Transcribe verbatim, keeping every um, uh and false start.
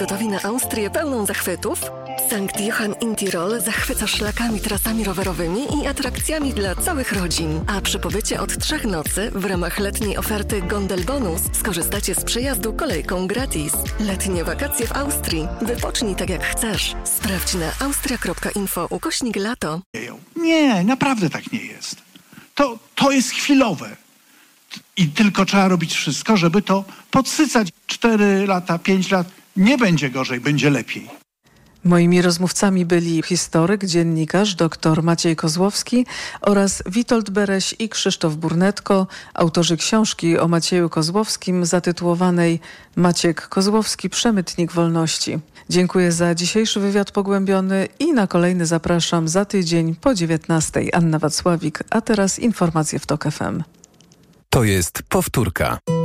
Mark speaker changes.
Speaker 1: gotowi na Austrię pełną zachwytów? Sankt Johann in Tirol zachwyca szlakami, trasami rowerowymi i atrakcjami dla całych rodzin. A przy pobycie od trzech nocy w ramach letniej oferty Gondel Bonus skorzystacie z przejazdu kolejką gratis. Letnie wakacje w Austrii. Wypocznij tak jak chcesz. Sprawdź na austria kropka info ukośnik lato.
Speaker 2: Nie, naprawdę tak nie jest. To, to jest chwilowe. I tylko trzeba robić wszystko, żeby to podsycać. Cztery lata, pięć lat, nie będzie gorzej, będzie lepiej.
Speaker 3: Moimi rozmówcami byli historyk, dziennikarz dr Maciej Kozłowski oraz Witold Bereś i Krzysztof Burnetko, autorzy książki o Macieju Kozłowskim zatytułowanej Maciek Kozłowski – Przemytnik wolności. Dziękuję za dzisiejszy wywiad pogłębiony i na kolejny zapraszam za tydzień po dziewiętnastej. Anna Wacławik, a teraz informacje w TOK F M.
Speaker 4: To jest powtórka.